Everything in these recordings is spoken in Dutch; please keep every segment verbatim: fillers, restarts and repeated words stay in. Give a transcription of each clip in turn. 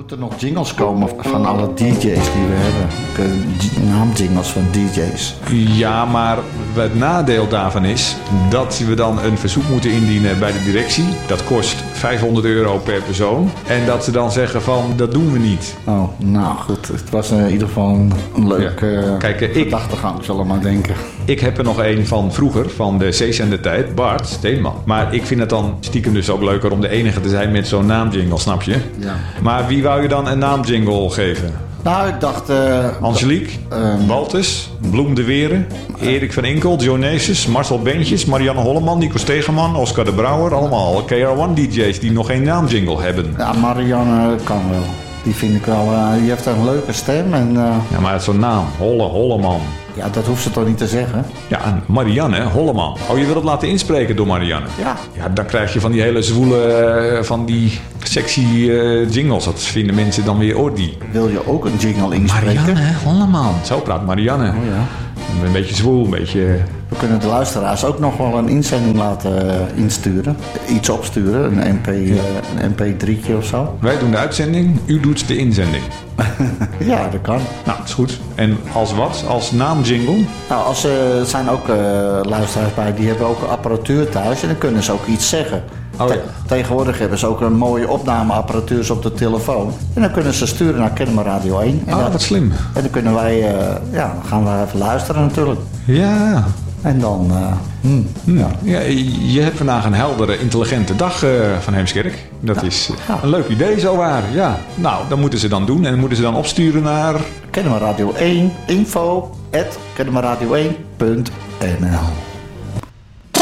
moeten nog jingles komen van alle D J's die we hebben. Naamjingles van D J's. Ja, maar het nadeel daarvan is dat we dan een verzoek moeten indienen bij de directie. Dat kost vijfhonderd euro per persoon. En dat ze dan zeggen van, dat doen we niet. Oh, nou goed. Het was in ieder geval een, een leuke ja. Kijk, ik, gedachtegang, zullen we maar denken. Ik heb er nog een van vroeger, van de zeezender-tijd, Bart Steenman. Maar ik vind het dan stiekem dus ook leuker om de enige te zijn met zo'n naamjingle, snap je? Ja. Maar wie wou je dan een naamjingle geven? Nou, ik dacht... Uh, Angelique, um, Baltus, Bloem de Weren, uh, Erik van Inkel, Jonesis, Marcel Bentjes, Marianne Holleman, Nico Stegeman, Oscar de Brouwer. Allemaal K R one D J's die nog geen naamjingle hebben. Ja, Marianne kan wel. Die vind ik wel... Uh, die heeft een leuke stem en... Uh, ja, maar het is zo'n naam. Holle, Holleman. Ja, dat hoeft ze toch niet te zeggen? Ja, Marianne Holleman. Oh, je wil het laten inspreken door Marianne? Ja. Ja, dan krijg je van die hele zwoele, van die sexy uh, jingles. Dat vinden mensen dan weer oordie. Wil je ook een jingle inspreken? Marianne Holleman. Zo praat Marianne. Oh ja. Een beetje zwoel, een beetje... We kunnen de luisteraars ook nog wel een inzending laten insturen. Iets opsturen, een, M P, ja. uh, een M P drie'tje of zo. Wij doen de uitzending, u doet de inzending. Ja, dat kan. Nou, dat is goed. En als wat? Als naamjingle? Nou, als, uh, er zijn ook uh, luisteraars bij, die hebben ook apparatuur thuis en dan kunnen ze ook iets zeggen. Oh, ja. Te- tegenwoordig hebben ze ook een mooie opnameapparatuur op de telefoon. En dan kunnen ze sturen naar Kennemer Radio één. En Ah, dat, wat slim. En dan kunnen wij, uh, ja, dan gaan we even luisteren natuurlijk. Ja. En dan, uh, hmm, hmm. ja. ja. Je hebt vandaag een heldere, intelligente dag uh, van Heemskerk. Dat ja. is ja. een leuk idee, zowaar. Ja. Nou, dat moeten ze dan doen. En dan moeten ze dan opsturen naar... Kennemer Radio één, info at kennemer radio één punt n l. K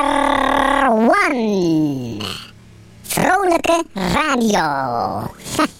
R one. Vrolijke radio.